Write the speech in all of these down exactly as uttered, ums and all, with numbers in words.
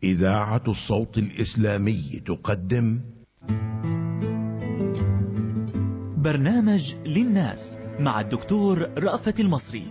إذاعة الصوت الإسلامي تقدم برنامج للناس مع الدكتور رأفت المصري.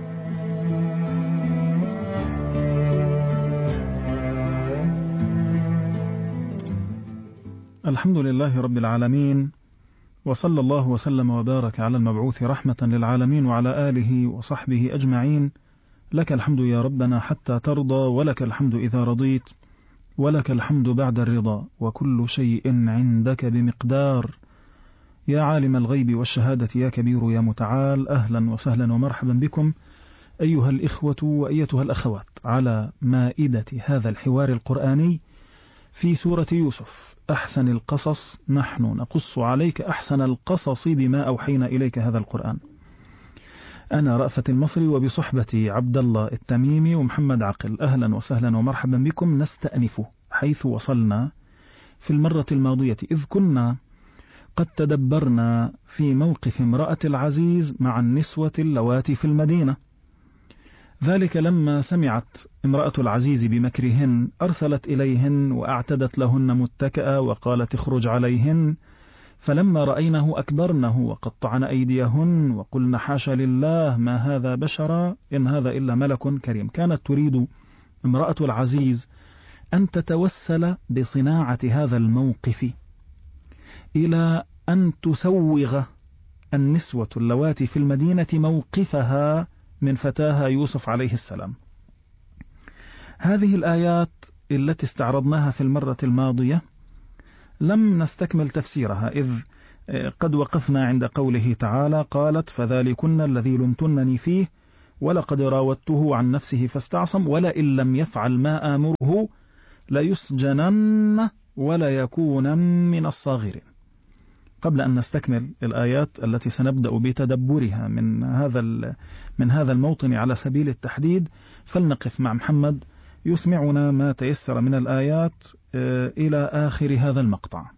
الحمد لله رب العالمين، وصلى الله وسلم وبارك على المبعوث رحمة للعالمين وعلى آله وصحبه أجمعين. لك الحمد يا ربنا حتى ترضى، ولك الحمد إذا رضيت، ولك الحمد بعد الرضا، وكل شيء عندك بمقدار. يا عالم الغيب والشهادة يا كبير يا متعال، أهلا وسهلا ومرحبا بكم أيها الإخوة وأيتها الأخوات على مائدة هذا الحوار القرآني في سورة يوسف، أحسن القصص. نحن نقص عليك أحسن القصص بما أوحينا إليك هذا القرآن. أنا رأفت المصري وبصحبتي عبد الله التميمي ومحمد عقل. أهلا وسهلا ومرحبا بكم. نستأنف حيث وصلنا في المرة الماضية، إذ كنا قد تدبرنا في موقف امرأة العزيز مع النسوة اللواتي في المدينة. ذلك لما سمعت امرأة العزيز بمكرهن أرسلت إليهن وأعتدت لهن متكأ وقالت اخرج عليهن، فلما رأينه أكبرنه وقطعن أيديهن وقلن حاشا لله ما هذا بشرا إن هذا إلا ملك كريم. كانت تريد امرأة العزيز أن تتوسل بصناعة هذا الموقف إلى أن تسوغ النسوة اللواتي في المدينة موقفها من فتاها يوسف عليه السلام. هذه الآيات التي استعرضناها في المرة الماضية لم نستكمل تفسيرها، إذ قد وقفنا عند قوله تعالى: قالت فذلكن الذي لمتنني فيه ولقد راودته عن نفسه فاستعصم ولئن لم يفعل ما آمره ليسجنن وليكون من الصاغرين. قبل أن نستكمل الآيات التي سنبدأ بتدبرها من هذا من هذا الموطن على سبيل التحديد، فلنقف مع محمد يسمعنا ما تيسر من الآيات إلى آخر هذا المقطع.